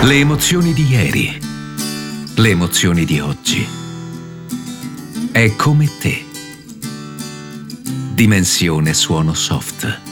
Le emozioni di ieri, le emozioni di oggi. È come te. Dimensione Suono Soft.